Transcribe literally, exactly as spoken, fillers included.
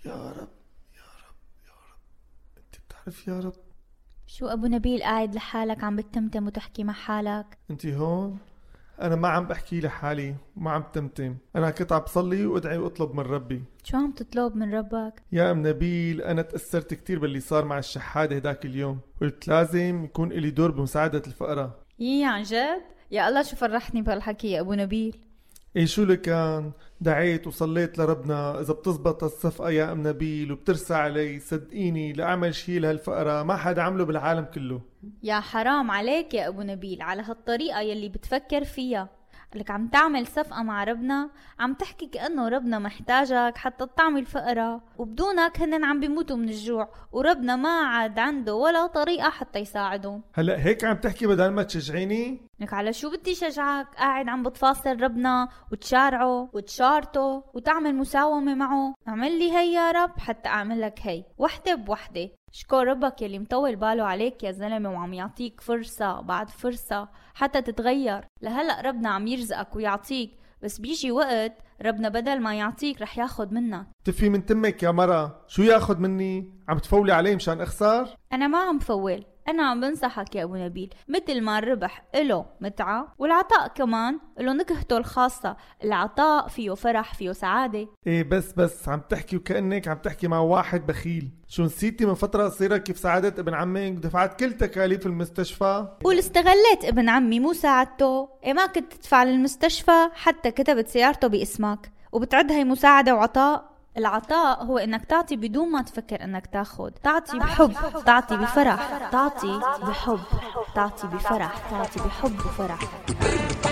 يا رب يا رب يا رب، انت بتعرف يا رب. شو أبو نبيل قاعد لحالك عم بتتمتم وتحكي مع حالك؟ انت هون؟ انا ما عم بحكي لحالي وما عم تمتم، انا كنت عم بصلي وادعي واطلب من ربي. شو عم تطلب من ربك؟ يا ام نبيل، انا تأثرت كتير باللي صار مع الشحادة هداك اليوم، قلت لازم يكون إلي دور بمساعدة الفقراء. يي عن جد؟ يا الله شو فرحتني بهالحكي يا أبو نبيل. ايه شو اللي كان؟ دعيت وصليت لربنا اذا بتزبط الصفقة يا ام نبيل وبترسى علي، صدقيني لاعمل شي لهالفقراء ما حدا عمله بالعالم كله. يا حرام عليك يا أبو نبيل على هالطريقة يلي بتفكر فيها، لك عم تعمل صفقة مع ربنا، عم تحكي كأنه ربنا محتاجك حتى تطعمي الفقراء، وبدونك هنن عم بيموتوا من الجوع، وربنا ما عاد عنده ولا طريقة حتى يساعدهم. هلأ هيك عم تحكي بدل ما تشجعيني؟ لك على شو بدي شجعك؟ قاعد عم بتفاصل ربنا وتشارعه وتشارته وتعمل مساومة معه. اعمل لي هي يا رب حتى اعمل لك هي، وحدة بوحدة. شكر ربك يلي مطول باله عليك يا زلمة وعم يعطيك فرصة بعد فرصة حتى تتغير. لهلأ ربنا عم يرزقك ويعطيك، بس بيجي وقت ربنا بدل ما يعطيك رح ياخد منك. تفي من تمك يا مرة، شو ياخد مني؟ عم تفولي علي مشان اخسر؟ انا ما عم فول، أنا عم بنصحك يا أبو نبيل. مثل ما الربح إله متعة، والعطاء كمان إله نكهته الخاصة. العطاء فيه فرح، فيه سعادة. ايه بس بس عم تحكي وكأنك عم تحكي مع واحد بخيل. شو نسيتي من فترة قصيرة كيف ساعدت ابن عمك ودفعت كل تكاليف المستشفى؟ قول استغليت ابن عمي مو ساعدته. إيه ما كنت تدفع للمستشفى حتى كتبت سيارته باسمك وبتعد هي مساعدة وعطاء؟ العطاء هو انك تعطي بدون ما تفكر انك تاخد، تعطي بحب، تعطي بفرح، تعطي بحب، تعطي بفرح، تعطي بحب وفرح.